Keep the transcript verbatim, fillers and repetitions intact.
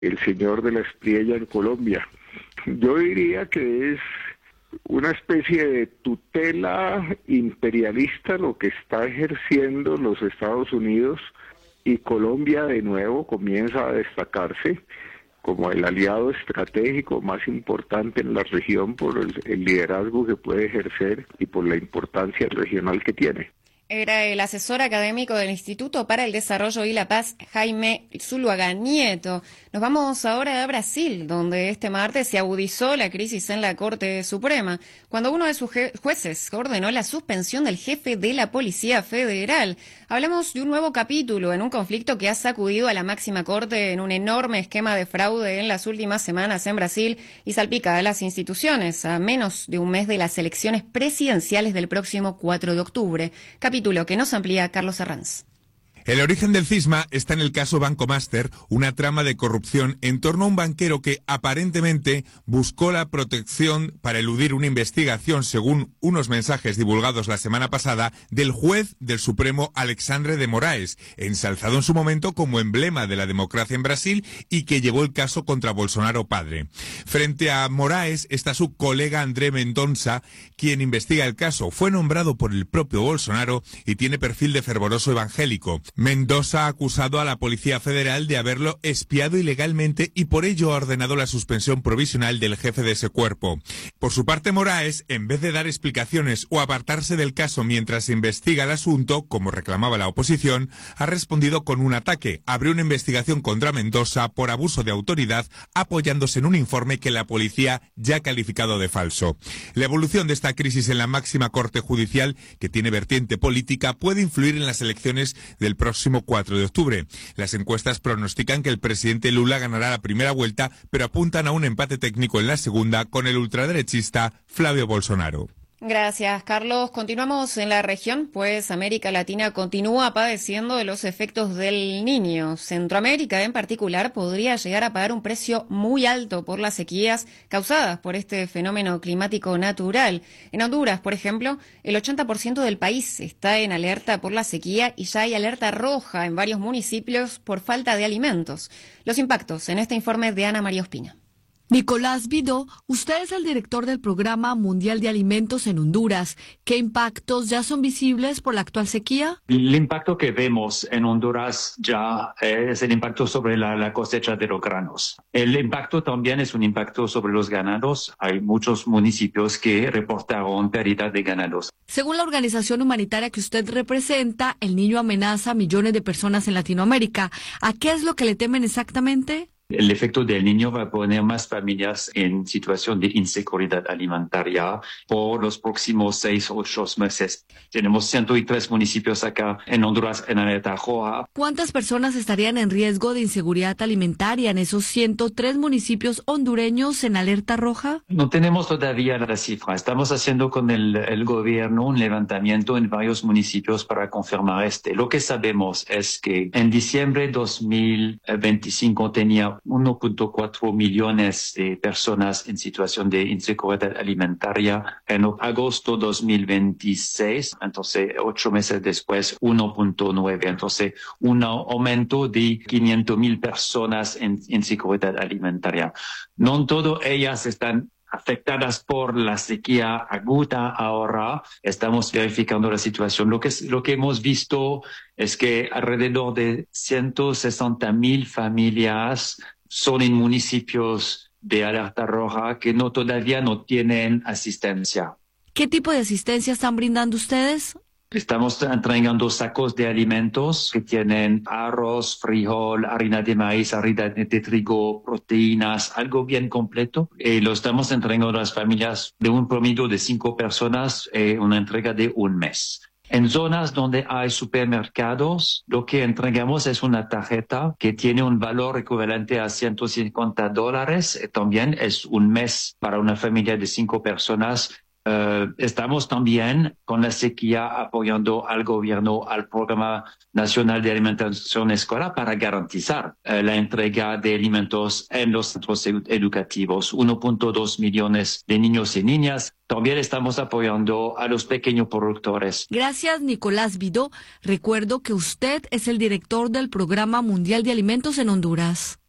el señor de la Espriella en Colombia. Yo diría que es una especie de tutela imperialista lo que está ejerciendo los Estados Unidos, y Colombia de nuevo comienza a destacarse como el aliado estratégico más importante en la región por el, el liderazgo que puede ejercer y por la importancia regional que tiene. Era el asesor académico del Instituto para el Desarrollo y la Paz, Jaime Zuluaga Nieto. Nos vamos ahora a Brasil, donde este martes se agudizó la crisis en la Corte Suprema, cuando uno de sus jueces ordenó la suspensión del jefe de la Policía Federal. Hablamos de un nuevo capítulo en un conflicto que ha sacudido a la máxima corte en un enorme esquema de fraude en las últimas semanas en Brasil y salpica a las instituciones a menos de un mes de las elecciones presidenciales del próximo cuatro de octubre. Capítulo que nos amplía Carlos Arranz. El origen del cisma está en el caso Banco Master, una trama de corrupción en torno a un banquero que aparentemente buscó la protección para eludir una investigación, según unos mensajes divulgados la semana pasada, del juez del Supremo Alexandre de Moraes, ensalzado en su momento como emblema de la democracia en Brasil y que llevó el caso contra Bolsonaro padre. Frente a Moraes está su colega André Mendonça, quien investiga el caso. Fue nombrado por el propio Bolsonaro y tiene perfil de fervoroso evangélico. Mendoza ha acusado a la Policía Federal de haberlo espiado ilegalmente y por ello ha ordenado la suspensión provisional del jefe de ese cuerpo. Por su parte, Moraes, en vez de dar explicaciones o apartarse del caso mientras se investiga el asunto, como reclamaba la oposición, ha respondido con un ataque. Abrió una investigación contra Mendoza por abuso de autoridad, apoyándose en un informe que la policía ya ha calificado de falso. La evolución de esta crisis en la máxima Corte Judicial, que tiene vertiente política, puede influir en las elecciones del próximo cuatro de octubre. Las encuestas pronostican que el presidente Lula ganará la primera vuelta, pero apuntan a un empate técnico en la segunda con el ultraderechista Flavio Bolsonaro. Gracias, Carlos. Continuamos en la región, pues América Latina continúa padeciendo de los efectos del Niño. Centroamérica, en particular, podría llegar a pagar un precio muy alto por las sequías causadas por este fenómeno climático natural. En Honduras, por ejemplo, el ochenta por ciento del país está en alerta por la sequía y ya hay alerta roja en varios municipios por falta de alimentos. Los impactos en este informe de Ana María Ospina. Nicolás Vidó, usted es el director del Programa Mundial de Alimentos en Honduras. ¿Qué impactos ya son visibles por la actual sequía? El impacto que vemos en Honduras ya es el impacto sobre la, la cosecha de los granos. El impacto también es un impacto sobre los ganados. Hay muchos municipios que reportaron pérdida de ganados. Según la organización humanitaria que usted representa, el Niño amenaza a millones de personas en Latinoamérica. ¿A qué es lo que le temen exactamente? El efecto del Niño va a poner más familias en situación de inseguridad alimentaria por los próximos seis o ocho meses. Tenemos ciento tres municipios acá en Honduras en alerta roja. ¿Cuántas personas estarían en riesgo de inseguridad alimentaria en esos ciento tres municipios hondureños en alerta roja? No tenemos todavía la cifra. Estamos haciendo con el, el gobierno un levantamiento en varios municipios para confirmar este. Lo que sabemos es que en diciembre de dos mil veinticinco tenía uno punto cuatro millones de personas en situación de inseguridad alimentaria. En agosto de dos mil veintiséis, entonces ocho meses después, uno punto nueve. Entonces, un aumento de quinientas mil personas en inseguridad alimentaria. No todas ellas están afectadas por la sequía aguda ahora. Estamos verificando la situación. Lo que, lo que hemos visto es que alrededor de ciento sesenta mil familias son en municipios de alerta roja que no todavía no tienen asistencia. ¿Qué tipo de asistencia están brindando ustedes? Estamos entregando sacos de alimentos que tienen arroz, frijol, harina de maíz, harina de trigo, proteínas, algo bien completo. Eh, lo estamos entregando a las familias de un promedio de cinco personas, eh, una entrega de un mes. En zonas donde hay supermercados, lo que entregamos es una tarjeta que tiene un valor equivalente a ciento cincuenta dólares. Eh, también es un mes para una familia de cinco personas. Uh, estamos también con la sequía apoyando al gobierno, al Programa Nacional de Alimentación Escolar para garantizar uh, la entrega de alimentos en los centros educativos. uno punto dos millones de niños y niñas. También estamos apoyando a los pequeños productores. Gracias, Nicolás Vidó. Recuerdo que usted es el director del Programa Mundial de Alimentos en Honduras.